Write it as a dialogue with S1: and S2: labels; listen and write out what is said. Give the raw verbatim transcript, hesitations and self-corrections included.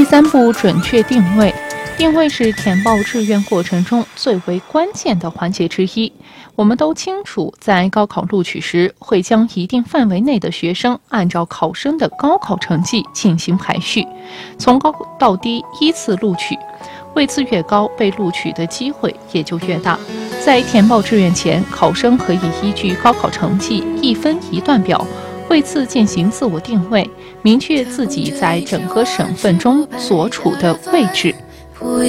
S1: 三步，准确定位。定位是填报志愿过程中最为关键的环节之一。我们都清楚，在高考录取时，会将一定范围内的学生按照考生的高考成绩进行排序，从高到低依次录取。位次越高，被录取的机会也就越大。在填报志愿前，考生可以依据高考成绩一分一段表位次进行自我定位，明确自己在整个省份中所处的位置。